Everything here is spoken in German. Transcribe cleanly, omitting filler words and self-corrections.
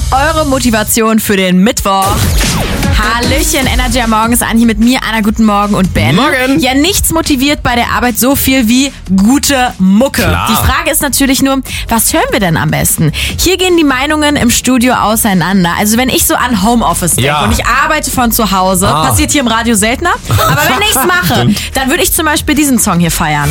eure Motivation für den Mittwoch? Hallöchen, Energy am Morgen ist Anni mit mir, Anna, guten Morgen und Ben. Morgen. Ja, nichts motiviert bei der Arbeit so viel wie gute Mucke. Klar. Die Frage ist natürlich nur, was hören wir denn am besten? Hier gehen die Meinungen im Studio auseinander. Also wenn ich so an Homeoffice denke und ich arbeite von zu Hause, passiert hier im Radio seltener, aber wenn ich's mache, dann würde ich zum Beispiel diesen Song hier feiern.